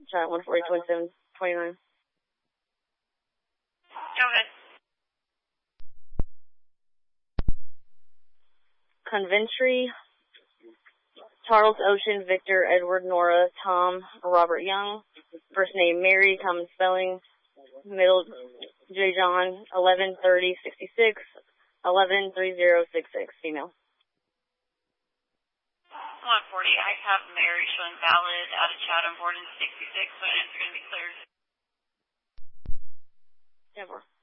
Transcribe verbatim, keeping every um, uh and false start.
Shot one forty, twenty-seven, twenty-nine. Go ahead. Conventry, Charles Ocean, Victor, Edward, Nora, Tom, Robert Young. First name Mary, common spelling. Middle J. John, eleven thirty sixty-six, eleven thirty sixty-six, female. one forty, I have Mary showing valid out of Chatham, Borden sixty-six, so answer going to be cleared. Never.